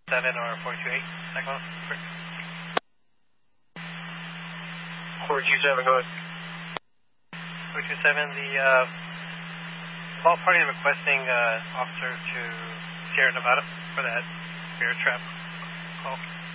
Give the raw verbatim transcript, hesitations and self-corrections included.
seven or four two eight, Cyclone. four two seven, go ahead. four two seven, the uh, ball party requesting uh, officer to Sierra Nevada for that bear trap call.